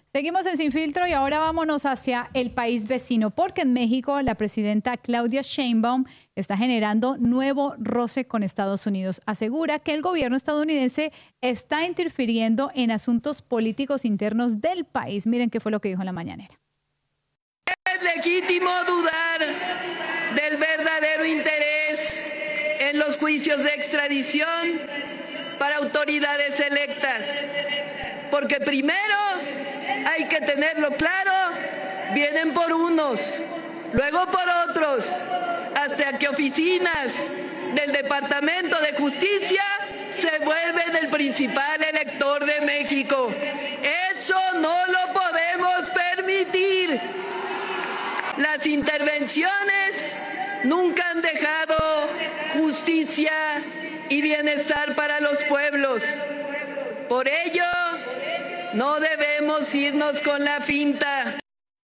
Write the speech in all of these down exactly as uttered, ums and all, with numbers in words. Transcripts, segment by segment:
Seguimos en Sin Filtro y ahora vámonos hacia el país vecino, porque en México la presidenta Claudia Sheinbaum está generando nuevo roce con Estados Unidos. Asegura que el gobierno estadounidense está interfiriendo en asuntos políticos internos del país. Miren qué fue lo que dijo en la mañanera. Es legítimo dudar del verdadero interés en los juicios de extradición para autoridades electas, porque primero hay que tenerlo claro, vienen por unos, luego por otros, hasta que oficinas del Departamento de Justicia se vuelven el principal elector de México. Eso no lo podemos permitir. Las intervenciones nunca han dejado justicia y bienestar para los pueblos. Por ello, no debemos irnos con la finta.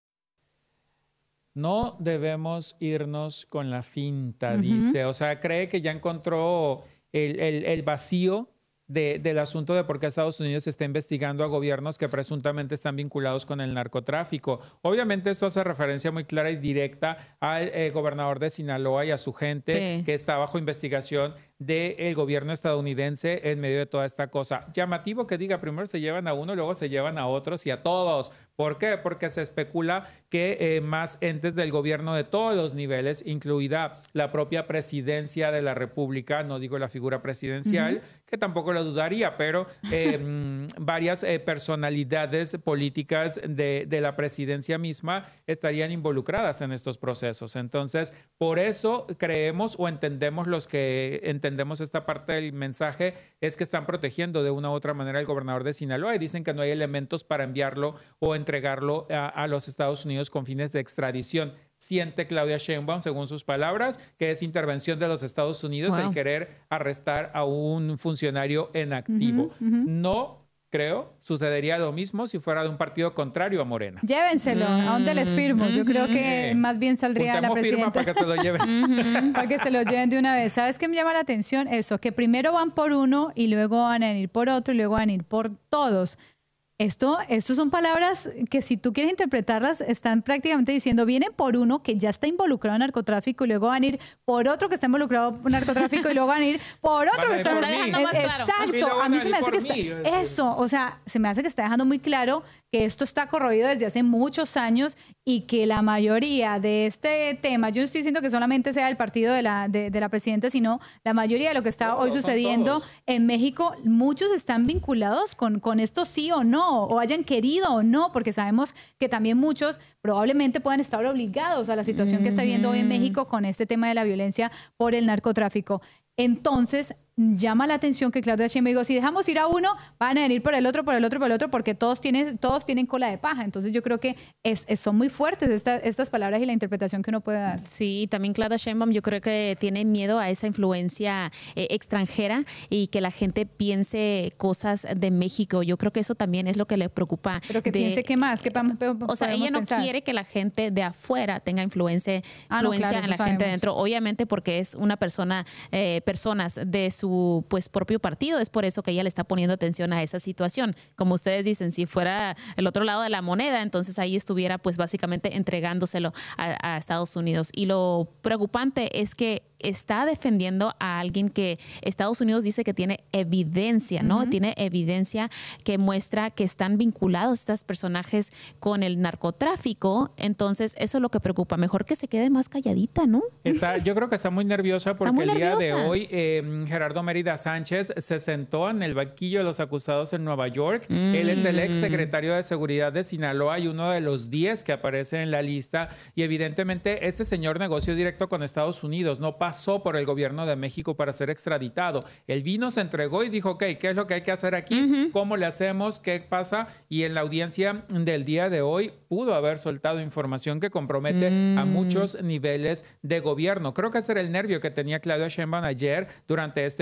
No debemos irnos con la finta, Uh-huh. dice. O sea, cree que ya encontró el, el, el vacío de, del asunto de por qué Estados Unidos está investigando a gobiernos que presuntamente están vinculados con el narcotráfico. Obviamente esto hace referencia muy clara y directa al eh, gobernador de Sinaloa y a su gente, sí, que está bajo investigación del gobierno estadounidense en medio de toda esta cosa. Llamativo que diga, primero se llevan a uno, luego se llevan a otros y a todos. ¿Por qué? Porque se especula que eh, más entes del gobierno de todos los niveles, incluida la propia presidencia de la República, no digo la figura presidencial, uh-huh, que tampoco lo dudaría, pero eh, varias eh, personalidades políticas de, de la presidencia misma estarían involucradas en estos procesos. Entonces, por eso creemos o entendemos los que entendemos esta parte del mensaje, es que están protegiendo de una u otra manera al gobernador de Sinaloa y dicen que no hay elementos para enviarlo o entregarlo a, a los Estados Unidos con fines de extradición. Siente Claudia Sheinbaum, según sus palabras, que es intervención de los Estados Unidos, wow, el querer arrestar a un funcionario en activo. Uh-huh, uh-huh. No creo sucedería lo mismo si fuera de un partido contrario a Morena. Llévenselo, mm-hmm, ¿a dónde les firmo? Yo creo que mm-hmm, más bien saldría la presidenta. Firma para que te lo lleven. Mm-hmm. Para que se lo lleven de una vez. ¿Sabes qué me llama la atención? Eso, que primero van por uno y luego van a ir por otro y luego van a ir por todos. Esto, esto son palabras que si tú quieres interpretarlas están prácticamente diciendo vienen por uno que ya está involucrado en narcotráfico y luego van a ir por otro que está involucrado en narcotráfico y luego van a ir por otro que está involucrado. Exacto, a mí se me hace que está eso, o sea, se me hace que está dejando muy claro que esto está corroído desde hace muchos años y que la mayoría de este tema, yo no estoy diciendo que solamente sea el partido de la, de, de la presidenta, sino la mayoría de lo que está todos, hoy sucediendo en México, muchos están vinculados con, con esto sí o no, o hayan querido o no, porque sabemos que también muchos probablemente puedan estar obligados a la situación que está viendo hoy en México con este tema de la violencia por el narcotráfico. Entonces, llama la atención que Claudia Sheinbaum digo, si dejamos ir a uno, van a venir por el otro, por el otro, por el otro, porque todos tienen, todos tienen cola de paja. Entonces yo creo que es, es, son muy fuertes esta, estas palabras y la interpretación que uno puede dar. Sí, también Claudia Sheinbaum yo creo que tiene miedo a esa influencia eh, extranjera y que la gente piense cosas de México. Yo creo que eso también es lo que le preocupa. Pero que de, piense qué más, qué O sea, ella no pensar? quiere que la gente de afuera tenga influencia, ah, influencia no, claro, en la sabemos. gente de dentro. Obviamente porque es una persona, eh, personas de su pues propio partido, es por eso que ella le está poniendo atención a esa situación. Como ustedes dicen, si fuera el otro lado de la moneda, entonces ahí estuviera pues básicamente entregándoselo a, a Estados Unidos. Y lo preocupante es que está defendiendo a alguien que Estados Unidos dice que tiene evidencia, ¿no? Uh-huh. Tiene evidencia que muestra que están vinculados estos personajes con el narcotráfico. Entonces, eso es lo que preocupa. Mejor que se quede más calladita, ¿no? Está, yo creo que está muy nerviosa porque muy el día nerviosa. de hoy eh, Gerardo Mérida Sánchez se sentó en el banquillo de los acusados en Nueva York. Mm. Él es el ex secretario de Seguridad de Sinaloa y uno de los diez que aparece en la lista. Y evidentemente este señor negoció directo con Estados Unidos. No pasó por el gobierno de México para ser extraditado. Él vino, se entregó y dijo, ok, ¿qué es lo que hay que hacer aquí? Uh-huh. ¿Cómo le hacemos? ¿Qué pasa? Y en la audiencia del día de hoy pudo haber soltado información que compromete mm. a muchos niveles de gobierno. Creo que ese era el nervio que tenía Claudia Sheinbaum ayer durante esta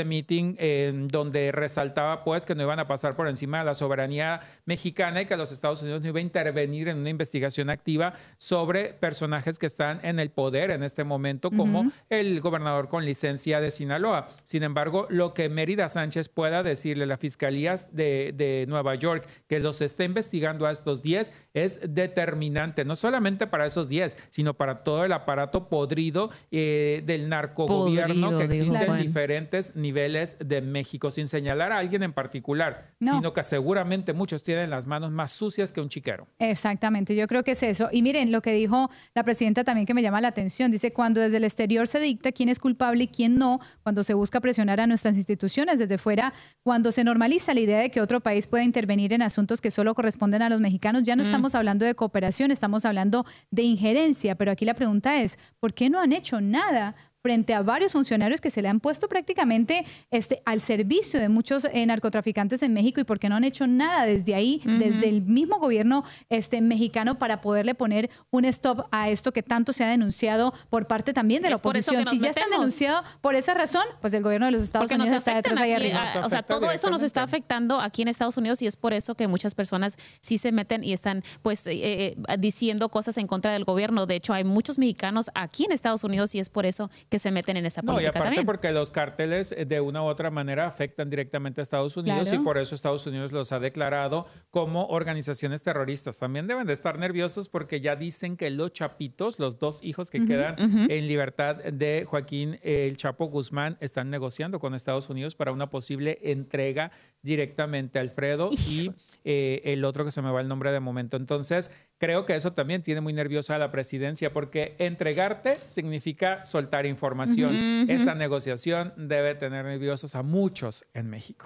este meeting eh, donde resaltaba pues que no iban a pasar por encima de la soberanía mexicana y que los Estados Unidos no iban a intervenir en una investigación activa sobre personajes que están en el poder en este momento, como uh-huh. el gobernador con licencia de Sinaloa. Sin embargo, lo que Mérida Sánchez pueda decirle a la Fiscalía de, de Nueva York que los está investigando a estos diez es determinante, no solamente para esos diez, sino para todo el aparato podrido eh, del narcogobierno podrido, que existe claro. en diferentes niveles de México, sin señalar a alguien en particular, no. sino que seguramente muchos tienen las manos más sucias que un chiquero. Exactamente, yo creo que es eso. Y miren, lo que dijo la presidenta también que me llama la atención, dice, cuando desde el exterior se dicta quién es culpable y quién no, cuando se busca presionar a nuestras instituciones desde fuera, cuando se normaliza la idea de que otro país pueda intervenir en asuntos que solo corresponden a los mexicanos, ya no mm. estamos hablando de cooperación, estamos hablando de injerencia, pero aquí la pregunta es, ¿por qué no han hecho nada frente a varios funcionarios que se le han puesto prácticamente este, al servicio de muchos eh, narcotraficantes en México y por qué no han hecho nada desde ahí, uh-huh. desde el mismo gobierno este, mexicano para poderle poner un stop a esto que tanto se ha denunciado por parte también de la oposición? Si ya metemos. están denunciados por esa razón, pues el gobierno de los Estados Porque Unidos está detrás ahí arriba. A, o sea, todo eso nos está afectando aquí en Estados Unidos y es por eso que muchas personas sí se meten y están pues eh, eh, diciendo cosas en contra del gobierno. De hecho, hay muchos mexicanos aquí en Estados Unidos y es por eso que se meten en esa política. No, y aparte también. porque los cárteles de una u otra manera afectan directamente a Estados Unidos claro. y por eso Estados Unidos los ha declarado como organizaciones terroristas. También deben de estar nerviosos porque ya dicen que los chapitos, los dos hijos que uh-huh, quedan uh-huh. en libertad de Joaquín El Chapo Guzmán, están negociando con Estados Unidos para una posible entrega directamente a Alfredo y eh, el otro que se me va el nombre de momento. Entonces, creo que eso también tiene muy nerviosa a la presidencia porque entregarte significa soltar información. Uh-huh, uh-huh. Esa negociación debe tener nerviosos a muchos en México.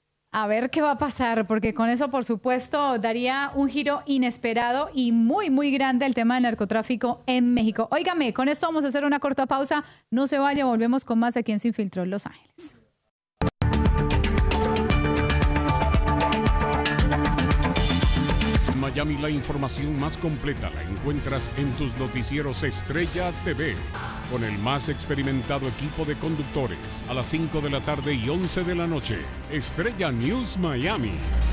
A ver qué va a pasar, porque con eso, por supuesto, daría un giro inesperado y muy, muy grande el tema del narcotráfico en México. Óigame, con esto vamos a hacer una corta pausa. No se vaya, volvemos con más aquí en Sin Filtro en Los Ángeles. Miami, la información más completa la encuentras en tus noticieros Estrella T V, con el más experimentado equipo de conductores, a las cinco de la tarde y once de la noche. Estrella News Miami.